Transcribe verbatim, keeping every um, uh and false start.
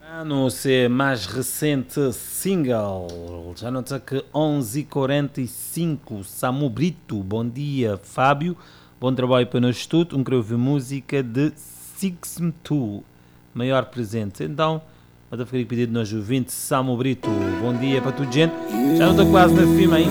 No seu mais recente single, já nota que onze e quarenta e cinco, Samu Brito, bom dia Fábio, bom trabalho para nós tudo, um quero ouvir música de Six M dois, maior presente, então, vou ficar pedido nós ouvintes, Samu Brito, bom dia para tudo gente, já não estou quase na firma ainda.